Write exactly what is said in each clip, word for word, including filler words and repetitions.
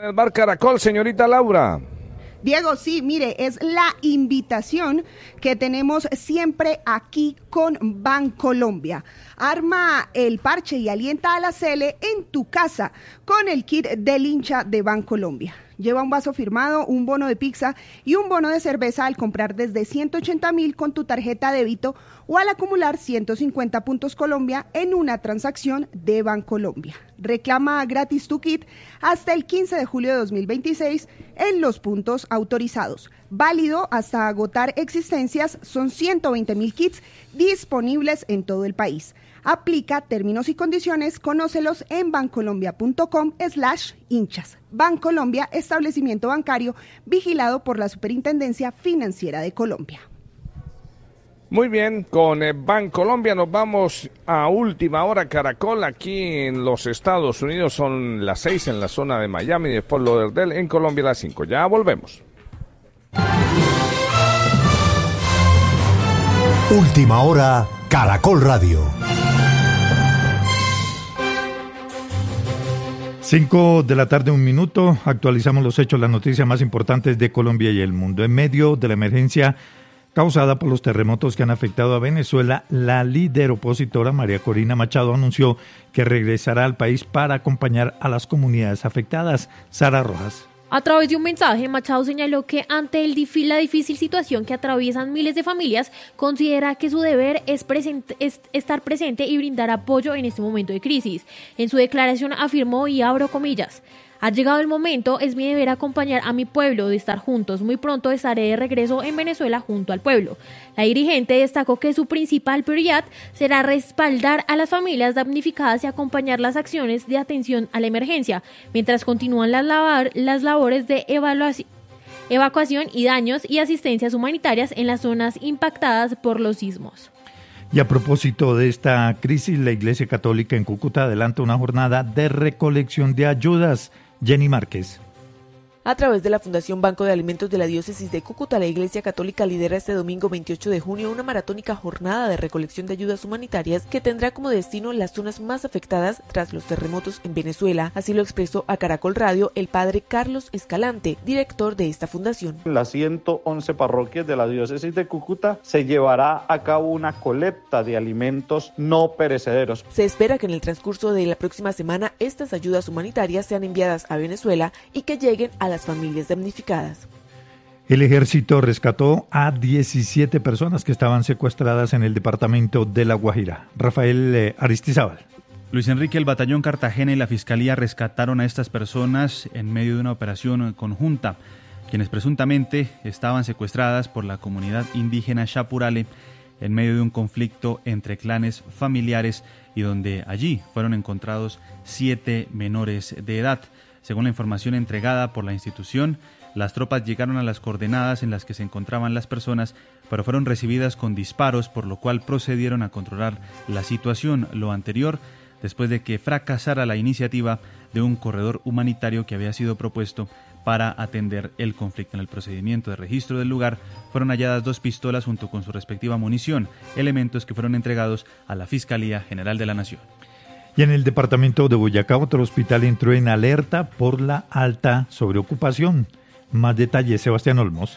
El Bar Caracol, señorita Laura. Diego, sí, mire, es la invitación que tenemos siempre aquí con Bancolombia. Arma el parche y alienta a la Cele en tu casa con el kit del hincha de Bancolombia. Lleva un vaso firmado, un bono de pizza y un bono de cerveza al comprar desde ciento ochenta mil con tu tarjeta débito o al acumular ciento cincuenta puntos Colombia en una transacción de Bancolombia. Reclama gratis tu kit hasta el quince de julio de dos mil veintiséis en los puntos autorizados. Válido hasta agotar existencias, son ciento veinte mil kits disponibles en todo el país. Aplica términos y condiciones, conócelos en bancolombia.com slash hinchas. Bancolombia, establecimiento bancario vigilado por la Superintendencia Financiera de Colombia. Muy bien, con eh, Bancolombia nos vamos a última hora Caracol. Aquí en los Estados Unidos son las seis en la zona de Miami, de Fort Lauderdale, en Colombia las cinco. Ya volvemos. Última hora Caracol Radio. Cinco de la tarde, un minuto. Actualizamos los hechos, las noticias más importantes de Colombia y el mundo. En medio de la emergencia causada por los terremotos que han afectado a Venezuela, la líder opositora María Corina Machado anunció que regresará al país para acompañar a las comunidades afectadas. Sara Rojas. A través de un mensaje, Machado señaló que ante el difí- la difícil situación que atraviesan miles de familias, considera que su deber es, present- es estar presente y brindar apoyo en este momento de crisis. En su declaración afirmó, y abro comillas, ha llegado el momento, es mi deber acompañar a mi pueblo, de estar juntos. Muy pronto estaré de regreso en Venezuela junto al pueblo. La dirigente destacó que su principal prioridad será respaldar a las familias damnificadas y acompañar las acciones de atención a la emergencia, mientras continúan las, lavar, las labores de evaluación, evacuación y daños y asistencias humanitarias en las zonas impactadas por los sismos. Y a propósito de esta crisis, la Iglesia Católica en Cúcuta adelanta una jornada de recolección de ayudas. Jenny Márquez. A través de la Fundación Banco de Alimentos de la Diócesis de Cúcuta, la Iglesia Católica lidera este domingo veintiocho de junio una maratónica jornada de recolección de ayudas humanitarias que tendrá como destino las zonas más afectadas tras los terremotos en Venezuela. Así lo expresó a Caracol Radio el padre Carlos Escalante, director de esta fundación. En las ciento once parroquias de la Diócesis de Cúcuta se llevará a cabo una colecta de alimentos no perecederos. Se espera que en el transcurso de la próxima semana estas ayudas humanitarias sean enviadas a Venezuela y que lleguen a la las familias damnificadas. El ejército rescató a diecisiete personas que estaban secuestradas en el departamento de La Guajira. Rafael eh, Aristizábal. Luis Enrique, el batallón Cartagena y la Fiscalía rescataron a estas personas en medio de una operación conjunta, quienes presuntamente estaban secuestradas por la comunidad indígena Chapurale en medio de un conflicto entre clanes familiares y donde allí fueron encontrados siete menores de edad. Según la información entregada por la institución, las tropas llegaron a las coordenadas en las que se encontraban las personas, pero fueron recibidas con disparos, por lo cual procedieron a controlar la situación. Lo anterior, después de que fracasara la iniciativa de un corredor humanitario que había sido propuesto para atender el conflicto. En el procedimiento de registro del lugar fueron halladas dos pistolas junto con su respectiva munición, elementos que fueron entregados a la Fiscalía General de la Nación. Y en el departamento de Boyacá, otro hospital entró en alerta por la alta sobreocupación. Más detalles, Sebastián Olmos.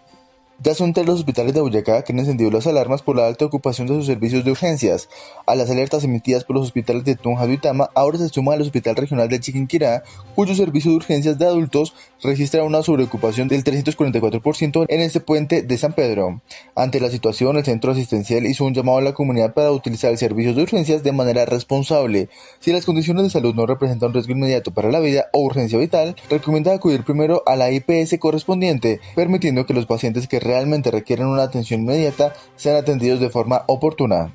Ya son tres los hospitales de Boyacá que han encendido las alarmas por la alta ocupación de sus servicios de urgencias. A las alertas emitidas por los hospitales de Tunja y Uitama, ahora se suma el Hospital Regional de Chiquinquirá, cuyo servicio de urgencias de adultos registra una sobreocupación del trescientos cuarenta y cuatro por ciento en este puente de San Pedro. Ante la situación, el centro asistencial hizo un llamado a la comunidad para utilizar el servicio de urgencias de manera responsable. Si las condiciones de salud no representan un riesgo inmediato para la vida o urgencia vital, recomienda acudir primero a la I P S correspondiente, permitiendo que los pacientes que realmente requieren una atención inmediata sean atendidos de forma oportuna.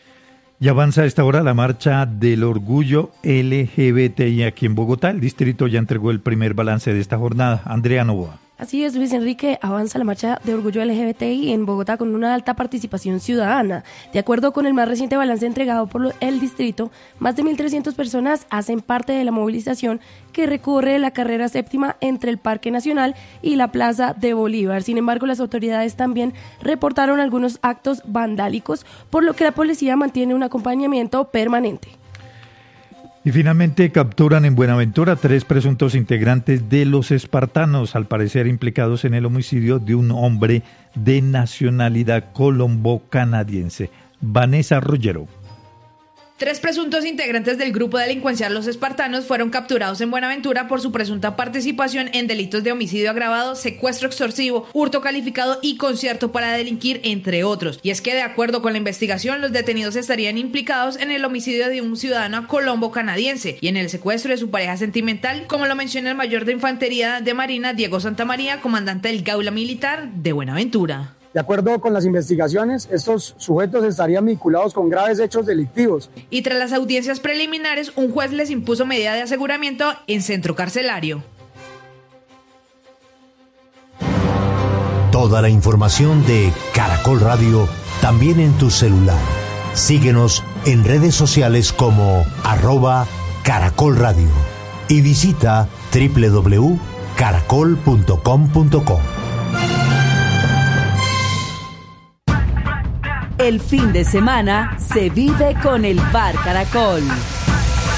Y avanza a esta hora la marcha del orgullo L G B T I aquí en Bogotá. El distrito ya entregó el primer balance de esta jornada. Andrea Novoa. Así es, Luis Enrique, avanza la marcha de orgullo L G B T I en Bogotá con una alta participación ciudadana. De acuerdo con el más reciente balance entregado por el distrito, más de mil trescientas personas hacen parte de la movilización que recorre la carrera séptima entre el Parque Nacional y la Plaza de Bolívar. Sin embargo, las autoridades también reportaron algunos actos vandálicos, por lo que la policía mantiene un acompañamiento permanente. Y finalmente capturan en Buenaventura tres presuntos integrantes de los espartanos, al parecer implicados en el homicidio de un hombre de nacionalidad colombo-canadiense. Vanessa Ruggiero. Tres presuntos integrantes del grupo delincuencial Los Espartanos fueron capturados en Buenaventura por su presunta participación en delitos de homicidio agravado, secuestro extorsivo, hurto calificado y concierto para delinquir, entre otros. Y es que, de acuerdo con la investigación, los detenidos estarían implicados en el homicidio de un ciudadano colombo-canadiense y en el secuestro de su pareja sentimental, como lo menciona el mayor de Infantería de Marina, Diego Santamaría, comandante del Gaula Militar de Buenaventura. De acuerdo con las investigaciones, estos sujetos estarían vinculados con graves hechos delictivos. Y tras las audiencias preliminares, un juez les impuso medida de aseguramiento en centro carcelario. Toda la información de Caracol Radio también en tu celular. Síguenos en redes sociales como arroba Caracol Radio y visita doble u doble u doble u punto caracol punto com punto co. El fin de semana se vive con el Bar Caracol.